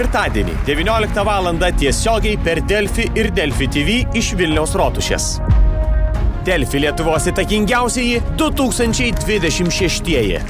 Ketvirtadienį 19 val. Tiesiogiai per Delfi ir Delfi TV iš Vilniaus Rotušės. Delfi Lietuvos įtakingiausieji 2026.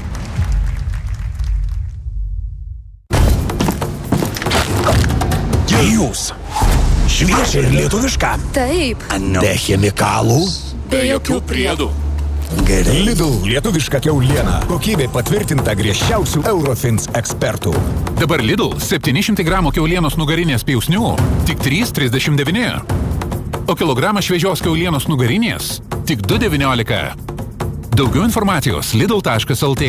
Jūs. Šviežia ir lietuviška. Taip. Be chemikalų. Be jokių priedų. Gerai. Lidl lietuviška kiauliena. Kokybė patvirtinta griežčiausių Eurofins ekspertų. Dabar Lidl 700 gramų kiaulienos nugarinės pjausnių tik 3,39. O kilogramas šviežios kiaulienos nugarinės tik 2,19. Daugiau informacijos lidl.lt.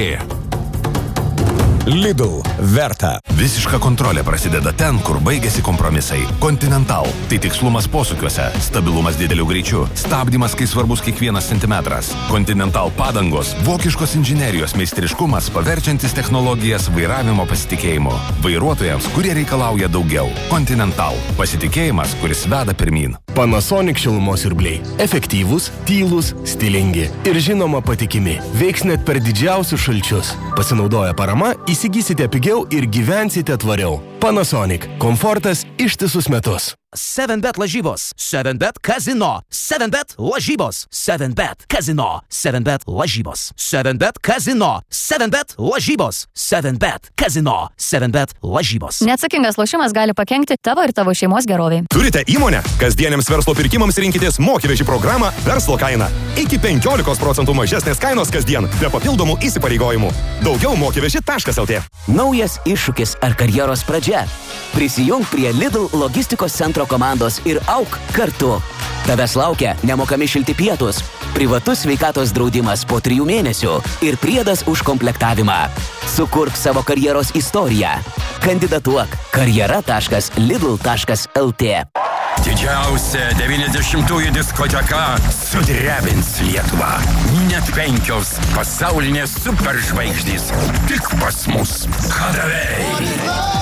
Lidl verta. Visiška kontrolė prasideda ten, kur baigėsi kompromisai. Continental – tai tikslumas posūkiuose, stabilumas dideliu greičiu, stabdymas, kai svarbus kiekvienas centimetras. Continental padangos – vokiškos inžinerijos meistriškumas, paverčiantis technologijas vairavimo pasitikėjimu. Vairuotojams, kurie reikalauja daugiau. Continental – pasitikėjimas, kuris veda pirmyn. Panasonic šilumos siurbliai. Efektyvūs, tylūs, stilingi ir žinoma patikimi. Veiks net per didžiausius šalčius. Pasinaudoję parama, įsigysite pigiau ir gyvensite tvariau. Panasonic. Komfortas ištisus metus. 7bet lažybos, 7bet kazino, 7bet lažybos, 7bet kazino, 7bet lažybos, 7bet kazino, 7bet lažybos, 7bet kazino, 7bet lažybos. Neatsakingas lošimas gali pakenkti tavo ir tavo šeimos geroviai. Turite įmonę? Kasdieniams verslo pirkimams rinkitės Mokyveži programą Verslo kaina. Iki 15% mažesnės kainos kasdien, be papildomų įsipareigojimų. Daugiau mokyveži.lt. Naujas iššūkis ar karjeros pradžia. Prisijung prie Lidl logistikos centro komandos ir auk kartu. Tavęs laukia nemokami šilti pietus, privatus sveikatos draudimas po 3 mėnesių ir priedas už komplektavimą. Sukurk savo karjeros istoriją. Kandidatuok karjera.lidl.lt. Didžiausia 90-ųjų diskoteka sudrebins Lietuvą. Net 5 pasaulinės superžvaigždės tik pas mus. Kadavei.